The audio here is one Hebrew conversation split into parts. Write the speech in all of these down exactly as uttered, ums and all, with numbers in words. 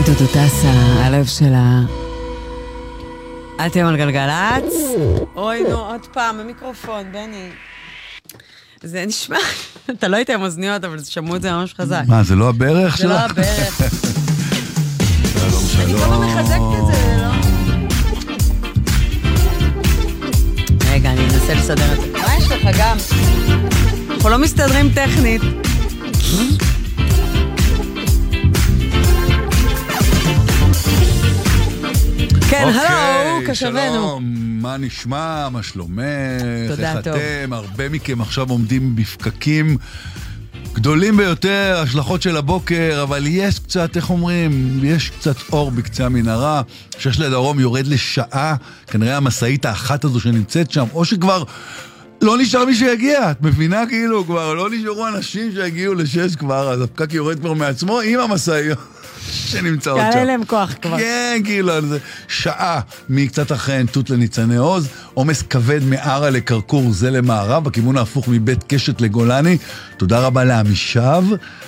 דודו טסה, הלב שלה. אתם על גלגלץ? אוי נו, עוד פעם, המיקרופון, בני. זה נשמע, אתה לא היית עם אוזניות, אבל שמעו את זה ממש חזק. מה, זה לא הברך שלך? זה לא הברך. שלום, שלום. אני כל פעם מחזקת את זה, לא? רגע, אני אנסה לסדר את זה. מה יש לך גם? אנחנו לא מסתדרים טכנית. כן, הלו, קשבנו. שלום, מה נשמע, מה שלומך, תודה, איך טוב. אתם, הרבה מכם עכשיו עומדים בפקקים גדולים ביותר, השלכות של הבוקר, אבל יש קצת, איך אומרים, יש קצת אור בקצה המנהרה, שיש לדרום יורד לשעה, כנראה המסעית האחת הזו שנמצאת שם, או שכבר לא נשאר מי שיגיע, את מבינה כאילו, כבר לא נשארו אנשים שיגיעו לשש כבר, אז הפקק יורד כבר מעצמו עם המסעיות. שנמצאות שם. כאלה להם כוח כבר. כן, כאילו, זה שעה מקצת אחרי ענתות לניצני עוז, עומס כבד מערה לקרקור זה למערב, בכיוון ההפוך מבית קשת לגולני. תודה רבה לעמישב.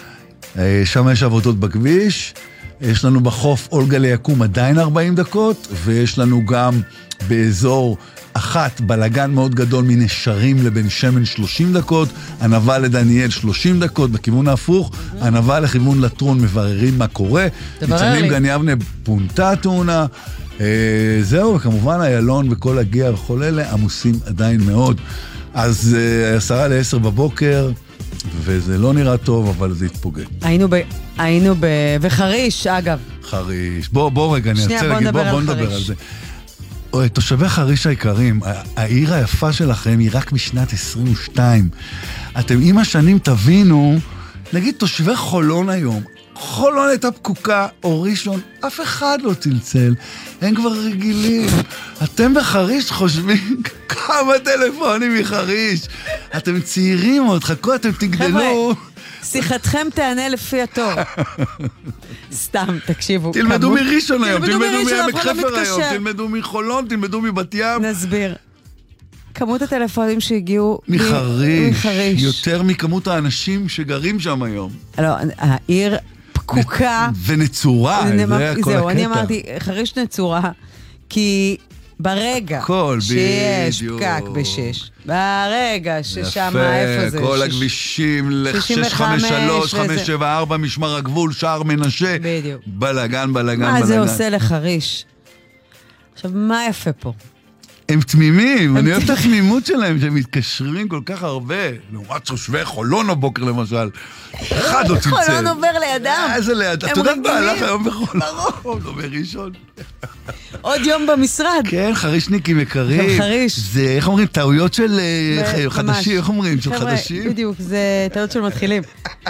שם יש עבודות בכביש. יש לנו בחוף אולגה ליקום עדיין ארבעים דקות, ויש לנו גם באזור אחת בלגן מאוד גדול מנשרים לבן שמן שלושים דקות, ענבה לדניאל שלושים דקות, בכיוון ההפוך, ענבה לכיוון לטרון מבררים מה קורה, ניצנים גן יבנה פונתה תאונה, אה, זהו, וכמובן איילון וכל הגיע וכל אלה עמוסים עדיין מאוד. אז אה, עשרה לעשר בבוקר, וזה לא נראה טוב, אבל זה יתפוגג. היינו ב... היינו ב... וחריש, אגב. חריש. בוא, בוא רגע, אני רוצה להגיד, בוא, בוא נדבר על זה. תושבי חריש היקרים, העיר היפה שלכם היא רק משנת עשרים ושתיים. אתם עם השנים תבינו, נגיד תושבי חולון היום, חולון הייתה פקוקה, או ראשון, אף אחד לא צלצל, הם כבר רגילים. אתם בחריש חושבים כמה טלפונים מחריש. אתם צעירים עוד, חכו, אתם תגדלו. שיחתכם תענה לפי התור. סתם, תקשיבו. תלמדו מראשון היום, תלמדו מעמק לא חפר היום, תלמדו מחולון, תלמדו מבת ים. נסביר. כמות הטלפונים שהגיעו מחריש, יותר מכמות האנשים שגרים שם היום. לא, העיר פקוקה. ונצורה, זה כל הקטע. זהו, אני אמרתי, חריש נצורה, כי ברגע שיש פקק בשש, ברגע ששם, איפה זה? כל הכבישים, שש חמש שלוש, חמש שבע ארבע, משמר הגבול, שער מנשה. בדיוק. בלגן, בלגן, בלגן. מה זה עושה לחריש? עכשיו, מה יפה פה? הם תמימים, אני אוהב את התמימות שלהם, שהם מתקשרים כל כך הרבה. לעומת תושבי חולון הבוקר למשל. אחד לא צלצל. חולון עובר לידם. איזה לידם. אתה יודעת מה הלך היום בחולון? לא בראשון. עוד יום במשרד. כן, חרישניקים יקרים. חריש. זה, איך אומרים, טעויות של חדשים, איך אומרים, של חדשים? בדיוק, זה טעויות של מתחילים.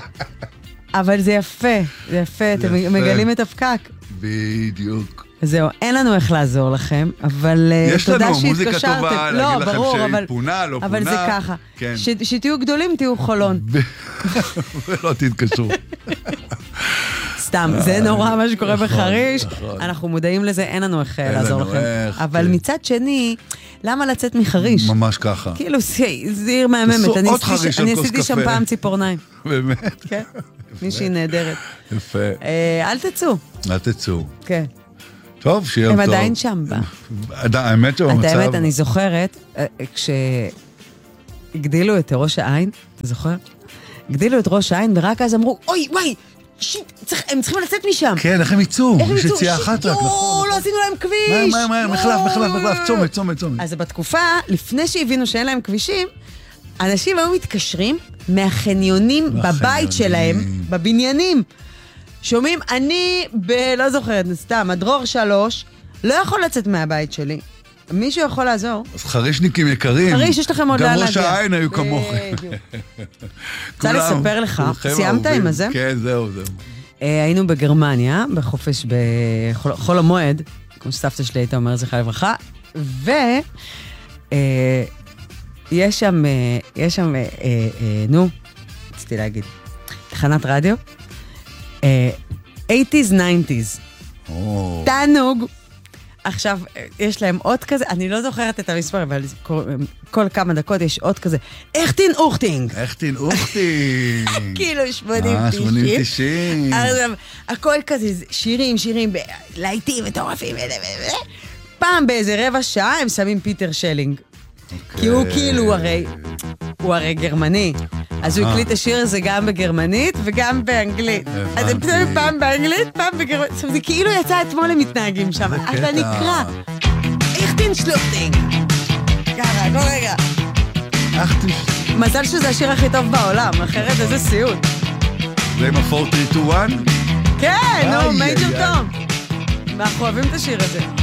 אבל זה יפה, זה יפה, אתם מגלים את הפקק. בדיוק. זהו, אין לנו איך לעזור לכם, אבל תודה שהתקשרתם. יש לנו מוזיקה טובה, להגיד לכם שהיא פונה, לא פונה. אבל זה ככה, שתהיו גדולים, תהיו חולון. ולא תתקשרו. סתם, זה נורא מה שקורה בחריש, אנחנו מודעים לזה, אין לנו איך לעזור לכם. אבל מצד שני, למה לצאת מחריש? ממש ככה. כאילו, זה עיר מהממת. אני עשיתי שם פעם ציפורניים. באמת? כן, מישהי נהדרת. יפה. אל תצאו. אל תצאו. כן. טוב, שיהיה טוב. הם עדיין שם בה. האמת שבמצב... את האמת, אני זוכרת, כשהגדילו את ראש העין, אתה זוכר? הגדילו את ראש העין, ורק אז אמרו, אוי, וואי, שיט, הם צריכים לצאת משם. כן, איך הם יצאו? איך הם יצאו? שיט, יואו, לא עשינו להם כביש. מהר, מהר, מחלף, מחלף, מחלף, צומת, צומת, צומת. אז בתקופה, לפני שהבינו שאין להם כבישים, אנשים היו מתקשרים מהחניונים בבית שלהם, בבניינים. שומעים, אני ב... לא זוכרת, סתם, הדרור שלוש, לא יכול לצאת מהבית שלי. מישהו יכול לעזור. אז חרישניקים יקרים. חריש, יש לכם עוד לאן להגיע. גם ראש העין היו כמוכם. רוצה לספר לך, סיימת עם הזה? כן, זהו, זהו. היינו בגרמניה, בחופש בחול המועד, כמו שסבתא שלי הייתה אומרת, זכרה לברכה, ו... יש שם, יש שם, נו, רציתי להגיד, תחנת רדיו, שמונים, תשעים. תענוג. עכשיו, יש להם עוד כזה, אני לא זוכרת את המספר, אבל כל, כל כמה דקות יש עוד כזה, אכטין אוכטינג. אכטין אוכטינג. כאילו שמונים תשעים. שמונים תשעים. עכשיו, הכל כזה, שירים, שירים, להיטים, מטורפים, פעם באיזה רבע שעה הם שמים פיטר שלינג. כי הוא כאילו הרי, הוא הרי גרמני. אז הוא הקליט את השיר הזה גם בגרמנית וגם באנגלית. אז הם פתאום פעם באנגלית, פעם בגרמנית. עכשיו זה כאילו יצא אתמול הם מתנהגים שם. אתה נקרא. איכטין שלוכטינג. ככה, כל רגע. מזל שזה השיר הכי טוב בעולם, אחרת איזה סיוט. זה עם ה-פור תרי טו וואן? כן, נו, מייג'ר טום. ואנחנו אוהבים את השיר הזה.